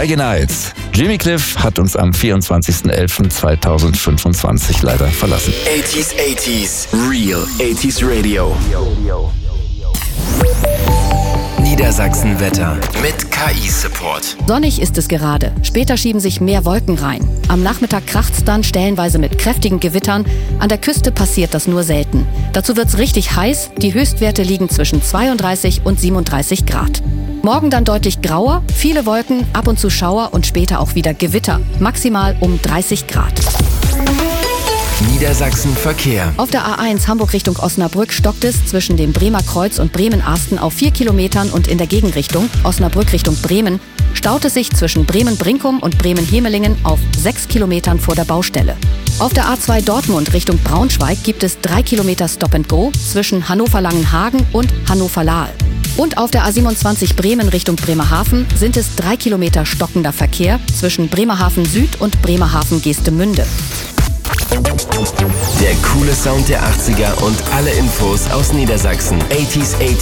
Reggae Nights. Jimmy Cliff hat uns am 24.11.2025 leider verlassen. 80s, Real 80s Radio. Niedersachsen-Wetter mit KI-Support. Sonnig ist es gerade. Später schieben sich mehr Wolken rein. Am Nachmittag kracht's dann stellenweise mit kräftigen Gewittern. An der Küste passiert das nur selten. Dazu wird's richtig heiß. Die Höchstwerte liegen zwischen 32 und 37 Grad. Morgen dann deutlich grauer, viele Wolken, ab und zu Schauer und später auch wieder Gewitter. Maximal um 30 Grad. Niedersachsen Verkehr. Auf der A1 Hamburg Richtung Osnabrück stockt es zwischen dem Bremer Kreuz und Bremen-Arsten auf 4 Kilometern und in der Gegenrichtung Osnabrück Richtung Bremen staut es sich zwischen Bremen-Brinkum und Bremen-Hemelingen auf 6 Kilometern vor der Baustelle. Auf der A2 Dortmund Richtung Braunschweig gibt es 3 Kilometer Stop-and-Go zwischen Hannover-Langenhagen und Hannover-Lahl. Und auf der A27 Bremen Richtung Bremerhaven sind es 3 Kilometer stockender Verkehr zwischen Bremerhaven Süd und Bremerhaven Geestemünde. Der coole Sound der 80er und alle Infos aus Niedersachsen. 80s